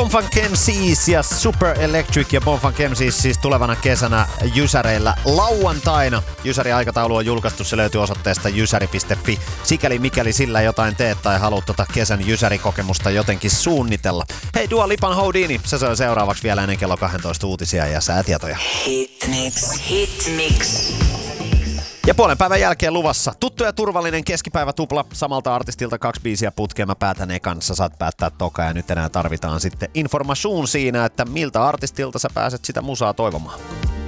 Bonfunk MCs ja Super Electric ja Bonfunk MCs siis tulevana kesänä Jysäreillä lauantaina. Jysärin aikataulu on julkaistu, se löytyy osoitteesta jysäri.fi. Sikäli mikäli sillä jotain teet tai haluat Kesän Jysäri-kokemusta jotenkin suunnitella. Hei, Dua Lipan Houdini, se on seuraavaksi vielä ennen kello 12 uutisia ja säätietoja. Hitmix. Ja puolen päivän jälkeen luvassa tuttu ja turvallinen keskipäivätupla. Samalta artistilta 2 biisiä putkeen. Mä päätän ekanssa, saat päättää toka. Ja nyt enää tarvitaan sitten information siinä, että miltä artistilta sä pääset sitä musaa toivomaan.